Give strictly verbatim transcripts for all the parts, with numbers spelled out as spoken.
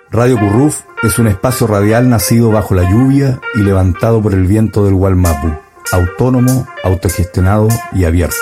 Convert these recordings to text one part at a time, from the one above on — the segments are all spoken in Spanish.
Radio Curruf es un espacio radial nacido bajo la lluvia y levantado por el viento del Wallmapu, autónomo, autogestionado y abierto.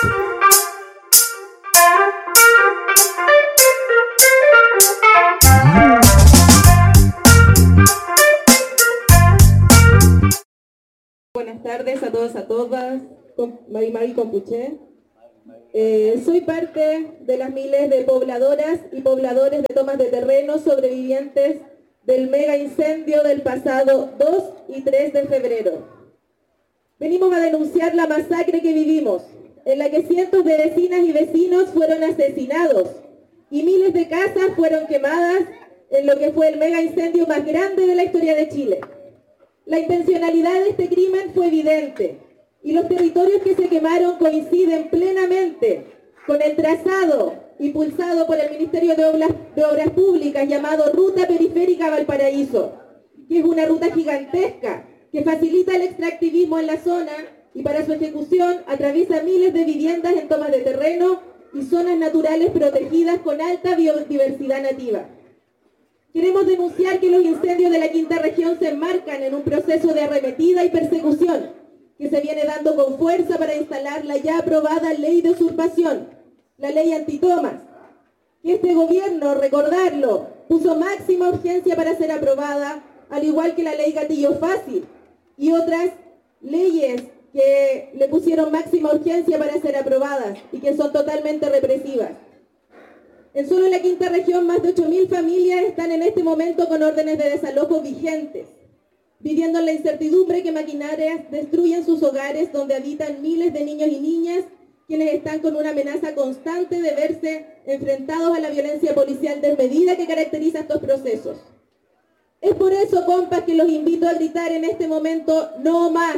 Buenas tardes a todos, a todas, Mari Mari Compuché. Eh, soy parte de las miles de pobladoras y pobladores de tomas de terreno sobrevivientes del mega incendio del pasado dos y tres de febrero. Venimos a denunciar la masacre que vivimos, en la que cientos de vecinas y vecinos fueron asesinados y miles de casas fueron quemadas en lo que fue el mega incendio más grande de la historia de Chile. La intencionalidad de este crimen fue evidente y los territorios que se quemaron coinciden plenamente con el trazado impulsado por el Ministerio de Obras, de Obras Públicas llamado Ruta Periférica Valparaíso, que es una ruta gigantesca que facilita el extractivismo en la zona y para su ejecución atraviesa miles de viviendas en tomas de terreno y zonas naturales protegidas con alta biodiversidad nativa. Queremos denunciar que los incendios de la quinta región se enmarcan en un proceso de arremetida y persecución que se viene dando con fuerza para instalar la ya aprobada ley de usurpación, la ley antitomas, que este gobierno, recordarlo, puso máxima urgencia para ser aprobada, al igual que la ley Gatillo Fácil y otras leyes que le pusieron máxima urgencia para ser aprobadas y que son totalmente represivas. En solo la quinta región, más de ocho mil familias están en este momento con órdenes de desalojo vigentes, viviendo en la incertidumbre que maquinarias destruyen sus hogares donde habitan miles de niños y niñas quienes están con una amenaza constante de verse enfrentados a la violencia policial desmedida que caracteriza estos procesos. Es por eso, compas, que los invito a gritar en este momento no más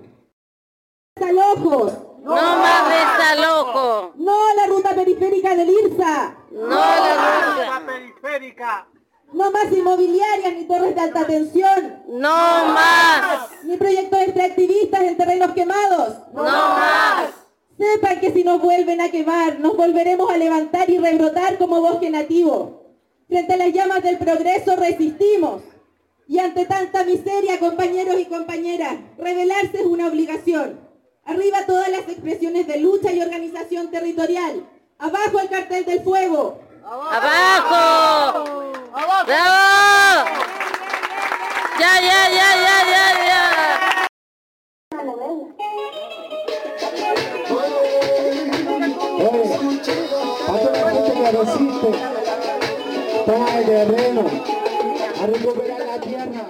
desalojos. No más desalojo. No a la ruta periférica del IRSA. No a la ruta periférica. No más inmobiliarias ni torres de alta tensión. No más. Ni proyectos extractivistas en terrenos quemados. No más. Sepan que si nos vuelven a quemar, nos volveremos a levantar y rebrotar como bosque nativo. Frente a las llamas del progreso resistimos. Y ante tanta miseria, compañeros y compañeras, rebelarse es una obligación. Arriba todas las expresiones de lucha y organización territorial. Abajo el cartel del fuego. ¡Abajo! ¡Abajo! ¡Bravo! ¡Ya, ya, ya, ya, ya, ya! A toda la gente que resiste, toma el terreno, a recuperar la tierra.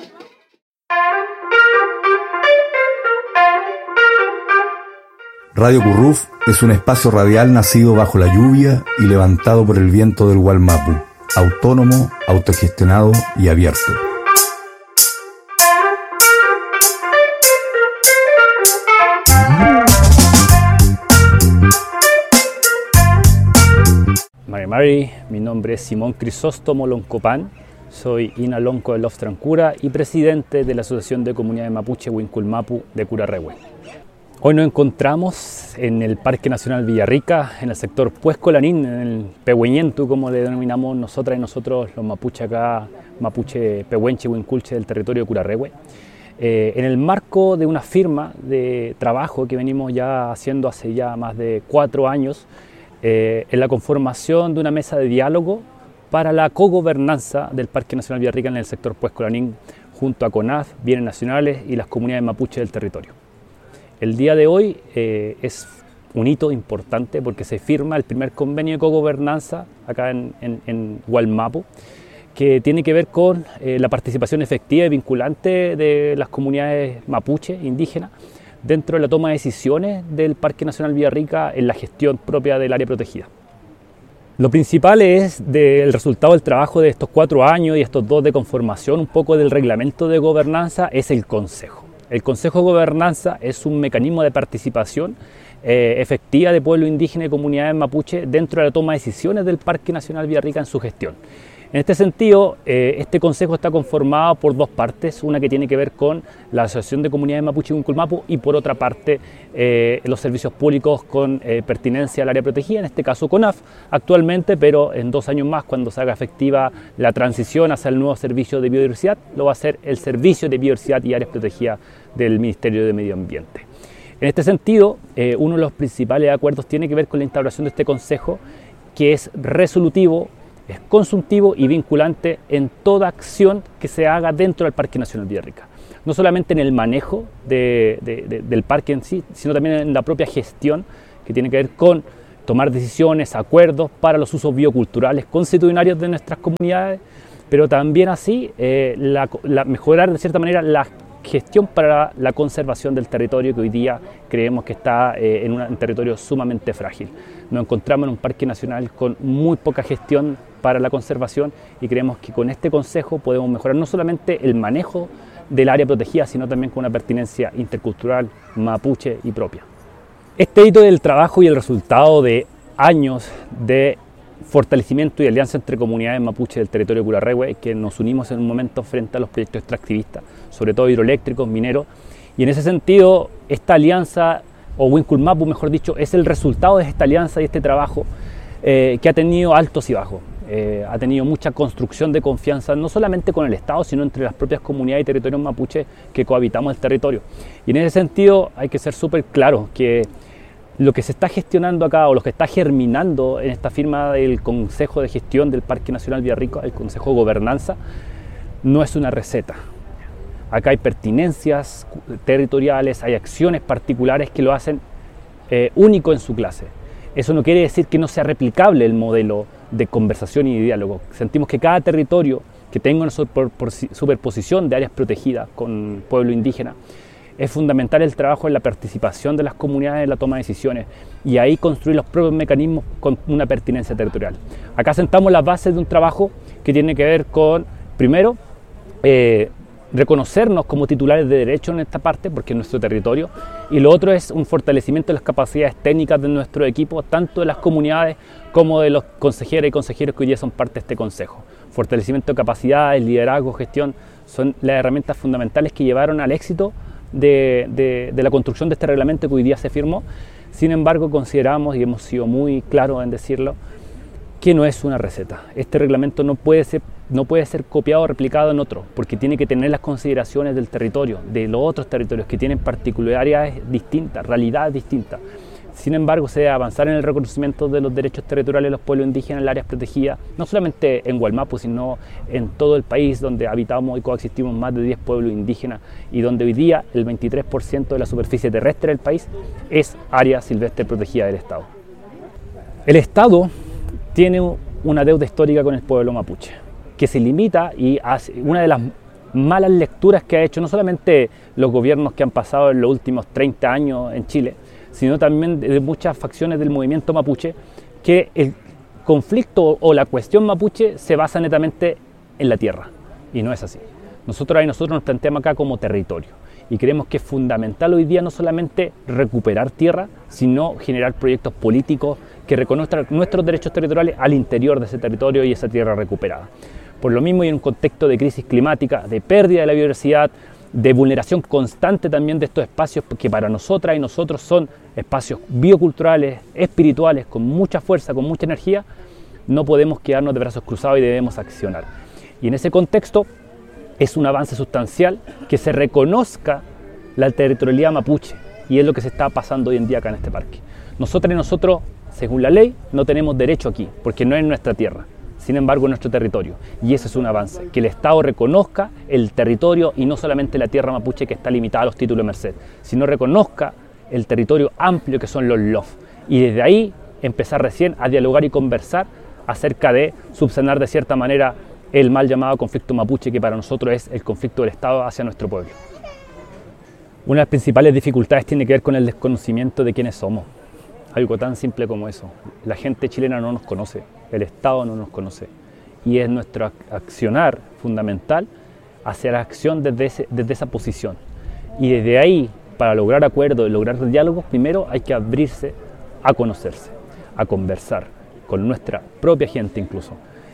Radio Curruf es un espacio radial nacido bajo la lluvia y levantado por el viento del Wallmapu, autónomo, autogestionado y abierto. Mari Mari, mi nombre es Simón Crisóstomo Loncopán, soy Inalonco de Lof Trancura y presidente de la Asociación de Comunidades Mapuche Huincul-Mapu de Curarrehue. Hoy nos encontramos en el Parque Nacional Villarrica, en el sector Puesco-Lanín, en el Pehueñentu, como le denominamos nosotras y nosotros los mapuche acá, mapuche pehuenche huinculche del territorio de Curarrehue, eh, en el marco de una firma de trabajo que venimos ya haciendo hace ya más de cuatro años, eh, en la conformación de una mesa de diálogo para la cogobernanza del Parque Nacional Villarrica en el sector Puesco-Lanín, junto a CONAF, Bienes Nacionales y las comunidades mapuche del territorio. El día de hoy eh, es un hito importante porque se firma el primer convenio de cogobernanza acá en, en, en Wallmapu, que tiene que ver con eh, la participación efectiva y vinculante de las comunidades mapuche indígenas dentro de la toma de decisiones del Parque Nacional Villarrica en la gestión propia del área protegida. Lo principal es del resultado del trabajo de estos cuatro años y estos dos de conformación, un poco del reglamento de gobernanza, es el Consejo. El Consejo de Gobernanza es un mecanismo de participación eh, efectiva de pueblo indígena y comunidades mapuche dentro de la toma de decisiones del Parque Nacional Villarrica en su gestión. En este sentido, eh, este consejo está conformado por dos partes, una que tiene que ver con la Asociación de Comunidades Mapuche Winculmapu y por otra parte eh, los servicios públicos con eh, pertinencia al área protegida, en este caso CONAF actualmente, pero en dos años más, cuando se haga efectiva la transición hacia el nuevo servicio de biodiversidad, lo va a hacer el Servicio de Biodiversidad y Áreas Protegidas del Ministerio de Medio Ambiente. En este sentido, eh, uno de los principales acuerdos tiene que ver con la instauración de este consejo, que es resolutivo, es consultivo y vinculante en toda acción que se haga dentro del Parque Nacional Villarrica. No solamente en el manejo de, de, de, del parque en sí, sino también en la propia gestión, que tiene que ver con tomar decisiones, acuerdos para los usos bioculturales constitucionarios de nuestras comunidades, pero también así eh, la, la mejorar de cierta manera la gestión para la conservación del territorio, que hoy día creemos que está eh, en un territorio sumamente frágil. Nos encontramos en un parque nacional con muy poca gestión para la conservación y creemos que con este consejo podemos mejorar no solamente el manejo del área protegida, sino también con una pertinencia intercultural, mapuche y propia. Este hito del trabajo y el resultado de años de fortalecimiento y alianza entre comunidades mapuche del territorio de Curarrehue, que nos unimos en un momento frente a los proyectos extractivistas, sobre todo hidroeléctricos, mineros, y en ese sentido esta alianza, o Winculmapu mejor dicho, es el resultado de esta alianza y este trabajo eh, que ha tenido altos y bajos. Eh, ha tenido mucha construcción de confianza, no solamente con el Estado, sino entre las propias comunidades y territorios mapuche que cohabitamos el territorio. Y en ese sentido hay que ser súper claros que lo que se está gestionando acá, o lo que está germinando en esta firma del Consejo de Gestión del Parque Nacional Villarrica, el Consejo de Gobernanza, no es una receta. Acá hay pertinencias territoriales, hay acciones particulares que lo hacen eh, único en su clase. Eso no quiere decir que no sea replicable el modelo de conversación y de diálogo. Sentimos que cada territorio que tenga una superposición de áreas protegidas con pueblo indígena, es fundamental el trabajo en la participación de las comunidades en la toma de decisiones y ahí construir los propios mecanismos con una pertinencia territorial. Acá sentamos las bases de un trabajo que tiene que ver con, primero, eh, reconocernos como titulares de derechos en esta parte, porque es nuestro territorio, y lo otro es un fortalecimiento de las capacidades técnicas de nuestro equipo, tanto de las comunidades como de los consejeros y consejeros que hoy día son parte de este consejo. Fortalecimiento de capacidades, liderazgo, gestión, son las herramientas fundamentales que llevaron al éxito de, de, de la construcción de este reglamento que hoy día se firmó. Sin embargo, consideramos, y hemos sido muy claros en decirlo, que no es una receta. Este reglamento no puede ser, no puede ser copiado o replicado en otro, porque tiene que tener las consideraciones del territorio, de los otros territorios que tienen particularidades distintas, realidades distintas. Sin embargo, se debe avanzar en el reconocimiento de los derechos territoriales de los pueblos indígenas en las áreas protegidas, no solamente en Gualmapu, sino en todo el país, donde habitamos y coexistimos más de diez pueblos indígenas y donde hoy día el veintitrés por ciento de la superficie terrestre del país es área silvestre protegida del Estado. El Estado tiene una deuda histórica con el pueblo mapuche, que se limita y hace una de las malas lecturas que ha hecho no solamente los gobiernos que han pasado en los últimos treinta años en Chile, sino también de muchas facciones del movimiento mapuche, que el conflicto o la cuestión mapuche se basa netamente en la tierra, y no es así. Nosotros ahí nosotros nos planteamos acá como territorio, y creemos que es fundamental hoy día no solamente recuperar tierra, sino generar proyectos políticos que reconozcan nuestros derechos territoriales al interior de ese territorio y esa tierra recuperada. Por lo mismo, y en un contexto de crisis climática, de pérdida de la biodiversidad, de vulneración constante también de estos espacios que para nosotras y nosotros son espacios bioculturales, espirituales, con mucha fuerza, con mucha energía, no podemos quedarnos de brazos cruzados y debemos accionar. Y en ese contexto es un avance sustancial que se reconozca la territorialidad mapuche, y es lo que se está pasando hoy en día acá en este parque. Nosotras y nosotros, según la ley, no tenemos derecho aquí, porque no es nuestra tierra. Sin embargo, en nuestro territorio, y ese es un avance, que el Estado reconozca el territorio y no solamente la tierra mapuche que está limitada a los títulos de merced, sino reconozca el territorio amplio que son los L O F, y desde ahí empezar recién a dialogar y conversar acerca de subsanar de cierta manera el mal llamado conflicto mapuche, que para nosotros es el conflicto del Estado hacia nuestro pueblo. Una de las principales dificultades tiene que ver con el desconocimiento de quiénes somos. Algo tan simple como eso. La gente chilena no nos conoce, el Estado no nos conoce, y es nuestro accionar fundamental hacia la acción desde, ese, desde esa posición. Y desde ahí, para lograr acuerdos y lograr diálogos, primero hay que abrirse a conocerse, a conversar con nuestra propia gente incluso.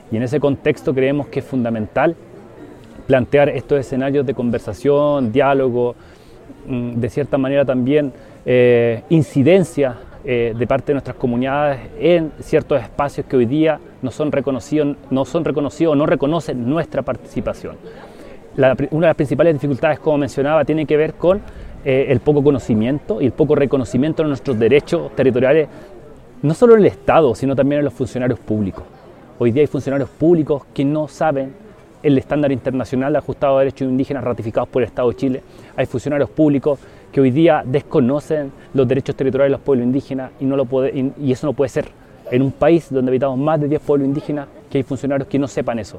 Y en ese contexto creemos que es fundamental plantear estos escenarios de conversación, diálogo, de cierta manera también eh, incidencia eh, de parte de nuestras comunidades en ciertos espacios que hoy día no son reconocidos, no son reconocidos o no reconocen nuestra participación. La, una de las principales dificultades, como mencionaba, tiene que ver con eh, el poco conocimiento y el poco reconocimiento de nuestros derechos territoriales, no solo en el Estado, sino también en los funcionarios públicos. Hoy día hay funcionarios públicos que no saben el estándar internacional ajustado a derechos indígenas ratificados por el Estado de Chile. Hay funcionarios públicos que hoy día desconocen los derechos territoriales de los pueblos indígenas y, no lo puede, y eso no puede ser. En un país donde habitamos más de diez pueblos indígenas, que hay funcionarios que no sepan eso.